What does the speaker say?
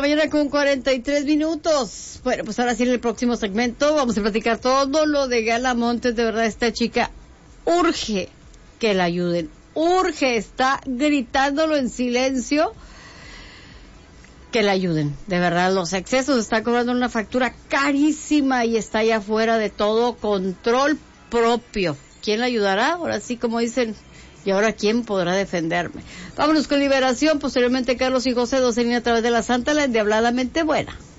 la mañana con 43 minutos. Bueno, pues ahora sí, en el próximo segmento vamos a platicar todo lo de Gala Montes. De verdad, esta chica urge que la ayuden. Urge, está gritándolo en silencio. Que la ayuden. De verdad, los excesos, está cobrando una factura carísima y está ya fuera de todo control propio. ¿Quién la ayudará? Ahora sí, como dicen... ¿Y ahora quién podrá defenderme? Vámonos con Liberación. Posteriormente, Carlos y José, 12 líneas a través de la Santa, la endiabladamente buena.